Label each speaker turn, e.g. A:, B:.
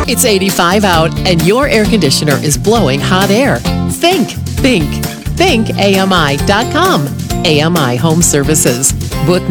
A: It's 85 out and your air conditioner is blowing hot air. Think AMI.com. AMI Home Services. Book